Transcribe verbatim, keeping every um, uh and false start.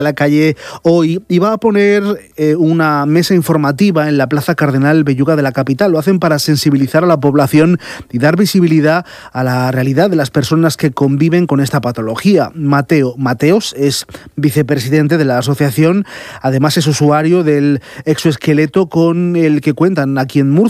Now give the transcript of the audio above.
la calle hoy y va a poner eh, una mesa informativa en la Plaza Cardenal Belluga de la capital. Lo hacen para sensibilizar a la población y dar visibilidad a la realidad de las personas que conviven con esta patología. Mateo Mateos es vicepresidente de la asociación, además es usuario del exoesqueleto con el que cuentan aquí en Murcia.